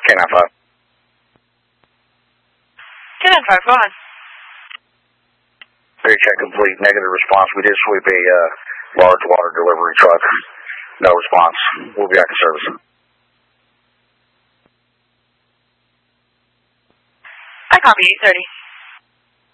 K95. K95, go on. Area check complete. Negative response. We did sweep a large water delivery truck. No response. We'll be back in service. I copy 830.